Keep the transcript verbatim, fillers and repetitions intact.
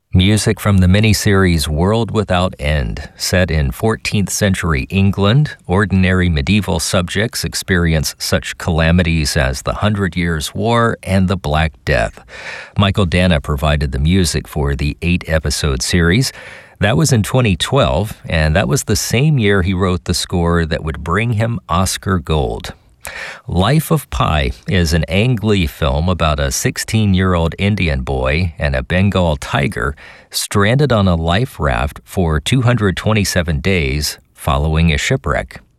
Music from the miniseries World Without End. Set in fourteenth century England, ordinary medieval subjects experience such calamities as the Hundred Years' War and the Black Death. Michael Dana provided the music for the eight-episode series. That was in twenty twelve, and that was the same year he wrote the score that would bring him Oscar Gold. Life of Pi is an Ang Lee film about a sixteen-year-old Indian boy and a Bengal tiger stranded on a life raft for two hundred twenty-seven days following a shipwreck.